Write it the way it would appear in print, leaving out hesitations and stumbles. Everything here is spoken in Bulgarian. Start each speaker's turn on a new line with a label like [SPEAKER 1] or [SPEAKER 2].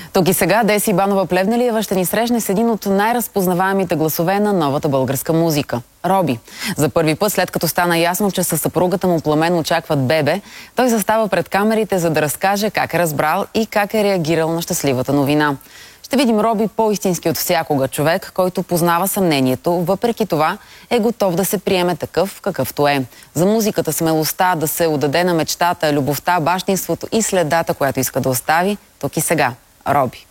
[SPEAKER 1] Тук и сега Деси Банова-Плевнелиева ще ни срещне с един от най-разпознаваемите гласове на новата българска музика – Роби. За първи път, след като стана ясно, че със съпругата му Пламен очакват бебе, той застава пред камерите, за да разкаже как е разбрал и как е реагирал на щастливата новина. Ще видим Роби по-истински от всякога, човек, който познава съмнението, въпреки това е готов да се приеме такъв, какъвто е. За музиката, смелостта да се отдаде на мечтата, любовта, бащинството и следата, която иска да остави, тук и сега. Роби.